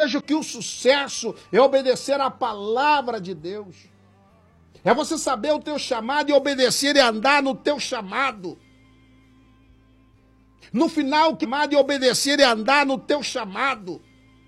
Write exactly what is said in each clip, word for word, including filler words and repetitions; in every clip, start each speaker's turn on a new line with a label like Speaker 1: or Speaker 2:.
Speaker 1: vejo que o sucesso é obedecer à palavra de Deus. É você saber o teu chamado e obedecer e andar no teu chamado. No final, o chamado e obedecer e andar no teu chamado.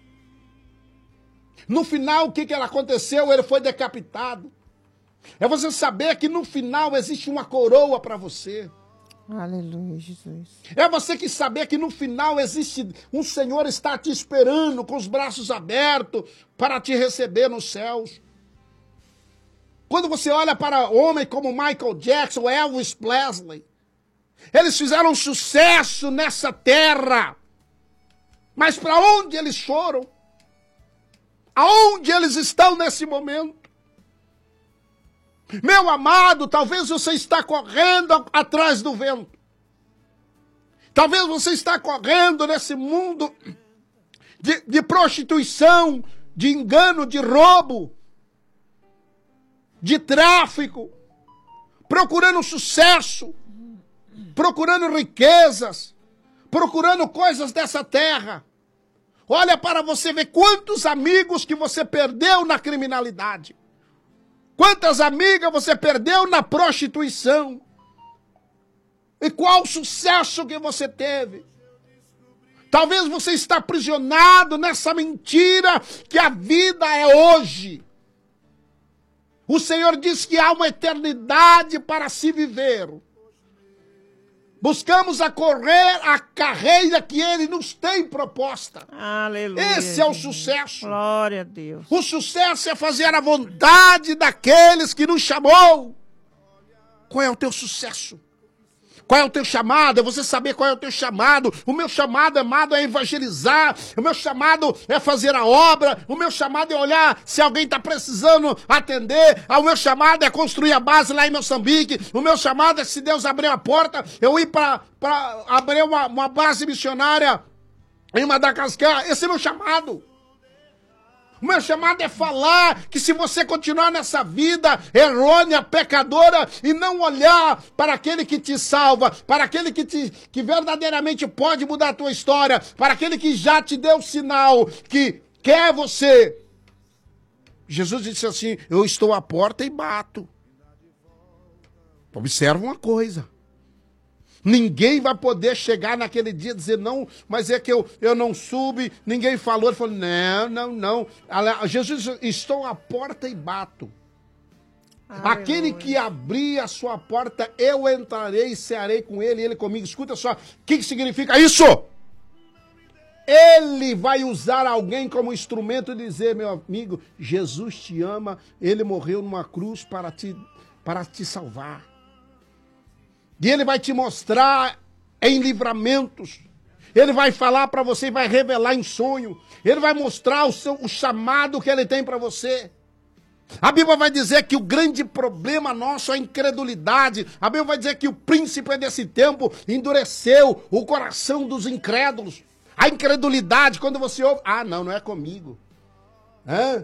Speaker 1: No final, o que, que aconteceu? Ele foi decapitado. É você saber que no final existe uma coroa para você.
Speaker 2: Aleluia, Jesus.
Speaker 1: É você que saber que no final existe um Senhor está te esperando com os braços abertos para te receber nos céus. Quando você olha para homens como Michael Jackson, Elvis Presley, eles fizeram sucesso nessa terra. Mas para onde eles foram? Aonde eles estão nesse momento? Meu amado, talvez você está correndo atrás do vento. Talvez você está correndo nesse mundo de, de prostituição, de engano, de roubo, de tráfico, procurando sucesso, procurando riquezas, procurando coisas dessa terra. Olha para você ver quantos amigos que você perdeu na criminalidade. Quantas amigas você perdeu na prostituição? E qual o sucesso que você teve? Talvez você está aprisionado nessa mentira que a vida é hoje. O Senhor diz que há uma eternidade para se viver. Buscamos a correr a carreira que Ele nos tem proposta.
Speaker 2: Aleluia.
Speaker 1: Esse é o sucesso.
Speaker 2: Glória a Deus.
Speaker 1: O sucesso é fazer a vontade daqueles que nos chamou. Qual é o teu sucesso? Qual é o teu chamado? É você saber qual é o teu chamado. O meu chamado, amado, é evangelizar. O meu chamado é fazer a obra. O meu chamado é olhar se alguém está precisando atender. O meu chamado é construir a base lá em Moçambique. O meu chamado é, se Deus abrir a porta, eu ir para abrir uma, uma base missionária em Madagascar. Esse é o meu chamado. O meu chamado é falar que se você continuar nessa vida errônea, pecadora, e não olhar para aquele que te salva, para aquele que, te, que verdadeiramente pode mudar a tua história, para aquele que já te deu sinal que quer você. Jesus disse assim, eu estou à porta e bato. Observa uma coisa. Ninguém vai poder chegar naquele dia e dizer, não, mas é que eu, eu não soube, ninguém falou. Ele falou, não, não, não. Jesus disse, estou à porta e bato. Aleluia. Aquele que abrir a sua porta, eu entrarei e cearei com ele, e ele comigo. Escuta só, o que, que significa isso? Ele vai usar alguém como instrumento e dizer, meu amigo, Jesus te ama, ele morreu numa cruz para te, para te salvar. E ele vai te mostrar em livramentos. Ele vai falar para você e vai revelar em sonho. Ele vai mostrar o, seu, o chamado que ele tem para você. A Bíblia vai dizer que o grande problema nosso é a incredulidade. A Bíblia vai dizer que o príncipe desse tempo endureceu o coração dos incrédulos. A incredulidade, quando você ouve... Ah, não, não é comigo. Hã?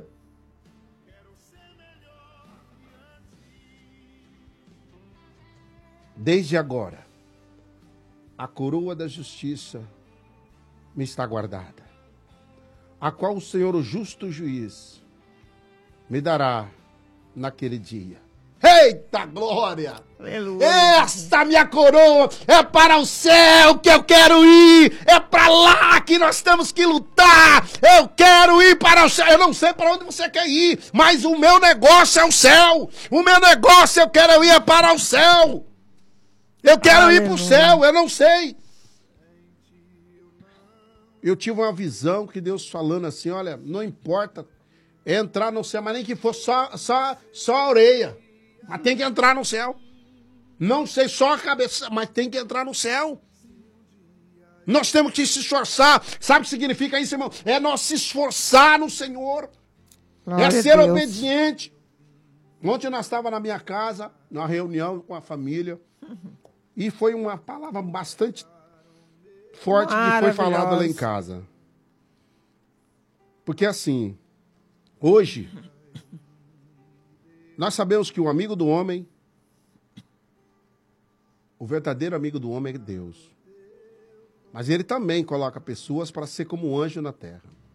Speaker 1: Desde agora, a coroa da justiça me está guardada, a qual o Senhor, o justo juiz, me dará naquele dia. Eita glória! Aleluia. Esta minha coroa é para o céu que eu quero ir, é para lá que nós temos que lutar, eu quero ir para o céu, eu não sei para onde você quer ir, mas o meu negócio é o céu, o meu negócio eu quero ir para o céu. Eu quero Aleluia. ir para o céu, eu não sei. Eu tive uma visão que Deus falando assim, olha, não importa entrar no céu, mas nem que for só, só, só a orelha. Mas tem que entrar no céu. Não sei só a cabeça, mas tem que entrar no céu. Nós temos que se esforçar. Sabe o que significa isso, irmão? É nós se esforçar no Senhor. Glória é ser obediente. Ontem nós estávamos na minha casa, numa reunião com a família. E foi uma palavra bastante forte que foi falada lá em casa. Porque assim, hoje, nós sabemos que o amigo do homem, o verdadeiro amigo do homem é Deus. Mas ele também coloca pessoas para ser como um anjo na terra.